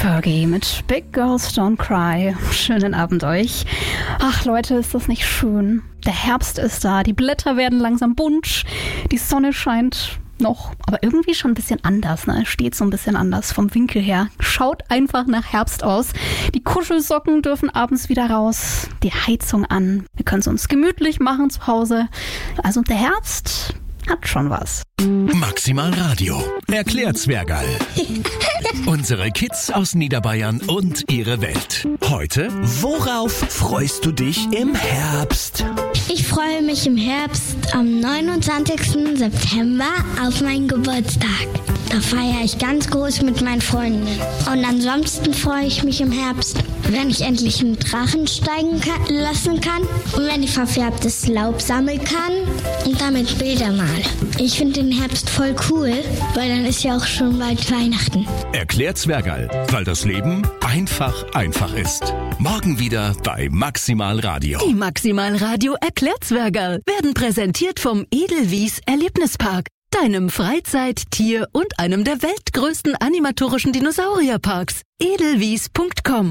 Fergie mit Big Girls Don't Cry. Schönen Abend euch. Ach Leute, ist das nicht schön? Der Herbst ist da, die Blätter werden langsam bunt, die Sonne scheint noch, aber irgendwie schon ein bisschen anders, ne? Steht so ein bisschen anders vom Winkel her. Schaut einfach nach Herbst aus. Die Kuschelsocken dürfen abends wieder raus, die Heizung an. Wir können es uns gemütlich machen zu Hause. Also der Herbst hat schon was. Maximal Radio. Erklärt Zwergerl. Unsere Kids aus Niederbayern und ihre Welt. Heute, worauf freust du dich im Herbst? Ich freue mich im Herbst am 29. September auf meinen Geburtstag. Da feiere ich ganz groß mit meinen Freunden. Und ansonsten freue ich mich im Herbst, wenn ich endlich einen Drachen steigen lassen kann und wenn ich verfärbtes Laub sammeln kann und damit Bilder male. Ich finde den Herbst voll cool, weil dann ist ja auch schon bald Weihnachten. Erklärt Zwergerl, weil das Leben einfach ist. Morgen wieder bei Maximal Radio. Die Maximal Radio Erklärt Zwergerl werden präsentiert vom Edelwies Erlebnispark, deinem Freizeit-, Tier- und einem der weltgrößten animatorischen Dinosaurierparks. edelwies.com